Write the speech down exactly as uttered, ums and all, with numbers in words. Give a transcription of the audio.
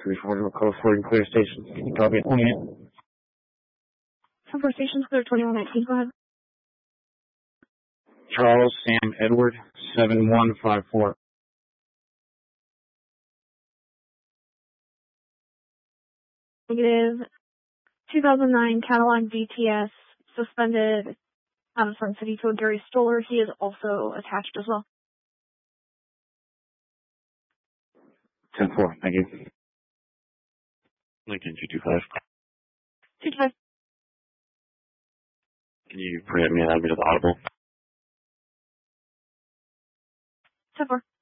three four to a code four and clear station. Can you copy it? One minute. ten four stations, clear twenty-one nineteen, go ahead. Charles Sam Edward, seven one five four. Negative. two thousand nine Cadillac V T S, suspended out of Sun City Code Gary Stoller. He is also attached as well. ten four, thank you. Lincoln two two five. two two five. Can you permit me to add me to the audible? ten four.